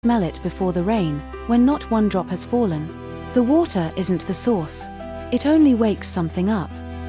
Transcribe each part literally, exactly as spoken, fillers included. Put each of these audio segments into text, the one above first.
smell it before the rain, when not one drop has fallen. The water isn't the source. It only wakes something up.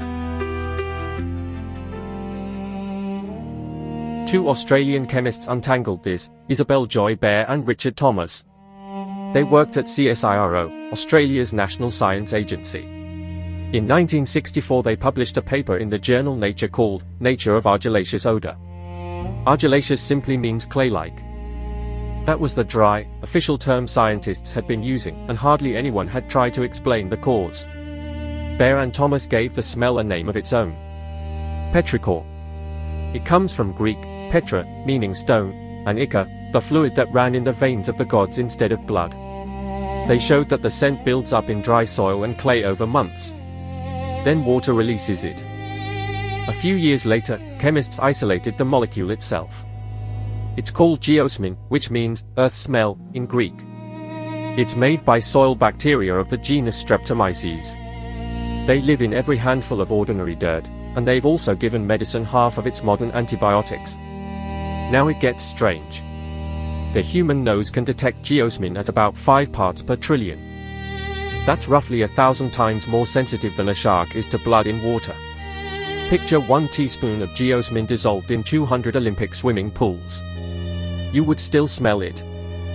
Two Australian chemists untangled this, Isabel Joy Baer and Richard Thomas. They worked at C S I R O, Australia's National Science Agency. In nineteen sixty-four they published a paper in the journal Nature called Nature of Argillaceous Odor. Argillaceous simply means clay-like. That was the dry, official term scientists had been using, and hardly anyone had tried to explain the cause. Baer and Thomas gave the smell a name of its own: petrichor. It comes from Greek, petra, meaning stone, and ichor, the fluid that ran in the veins of the gods instead of blood. They showed that the scent builds up in dry soil and clay over months. Then water releases it. A few years later, chemists isolated the molecule itself. It's called geosmin, which means earth smell in Greek. It's made by soil bacteria of the genus Streptomyces. They live in every handful of ordinary dirt, and they've also given medicine half of its modern antibiotics. Now it gets strange. The human nose can detect geosmin at about five parts per trillion. That's roughly a thousand times more sensitive than a shark is to blood in water. Picture one teaspoon of geosmin dissolved in two hundred Olympic swimming pools. You would still smell it.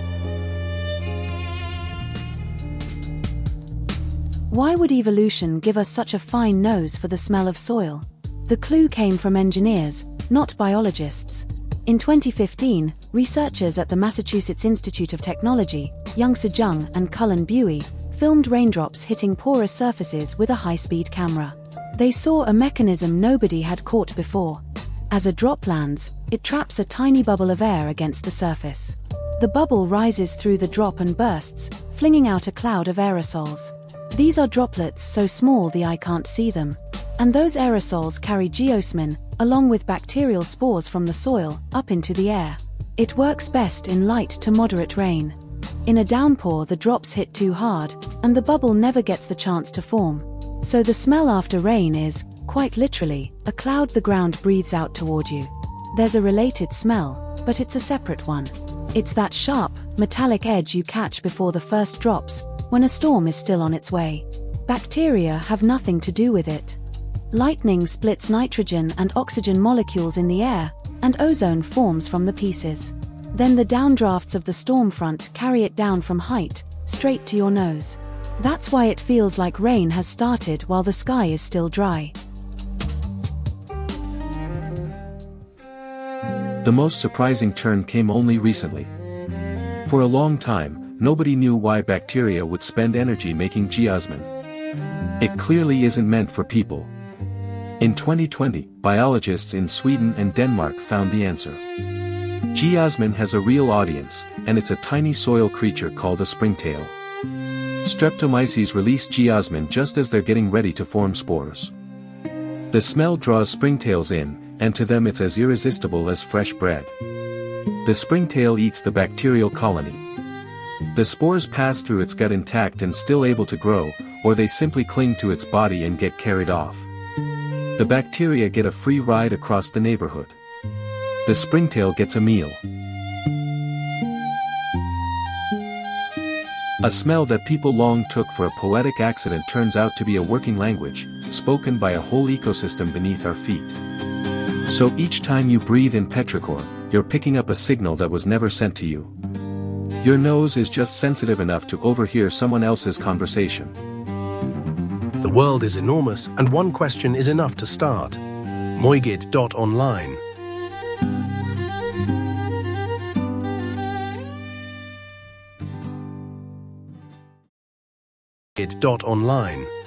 Why would evolution give us such a fine nose for the smell of soil? The clue came from engineers, not biologists. In twenty fifteen, researchers at the Massachusetts Institute of Technology, Youngsu Jung and Cullen Buey, filmed raindrops hitting porous surfaces with a high-speed camera. They saw a mechanism nobody had caught before. As a drop lands, it traps a tiny bubble of air against the surface. The bubble rises through the drop and bursts, flinging out a cloud of aerosols. These are droplets so small the eye can't see them. And those aerosols carry geosmin, along with bacterial spores from the soil, up into the air. It works best in light to moderate rain. In a downpour the drops hit too hard, and the bubble never gets the chance to form. So the smell after rain is, quite literally, a cloud the ground breathes out toward you. There's a related smell, but it's a separate one. It's that sharp, metallic edge you catch before the first drops, when a storm is still on its way. Bacteria have nothing to do with it. Lightning splits nitrogen and oxygen molecules in the air, and ozone forms from the pieces. Then the downdrafts of the storm front carry it down from height, straight to your nose. That's why it feels like rain has started while the sky is still dry. The most surprising turn came only recently. For a long time, nobody knew why bacteria would spend energy making geosmin. It clearly isn't meant for people. In twenty twenty, biologists in Sweden and Denmark found the answer. Geosmin has a real audience, and it's a tiny soil creature called a springtail. Streptomyces release geosmin just as they're getting ready to form spores. The smell draws springtails in, and to them it's as irresistible as fresh bread. The springtail eats the bacterial colony. The spores pass through its gut intact and still able to grow, or they simply cling to its body and get carried off. The bacteria get a free ride across the neighborhood. The springtail gets a meal. A smell that people long took for a poetic accident turns out to be a working language, spoken by a whole ecosystem beneath our feet. So each time you breathe in petrichor, you're picking up a signal that was never sent to you. Your nose is just sensitive enough to overhear someone else's conversation. The world is enormous, and one question is enough to start. Moigid dot online. Moigid dot online.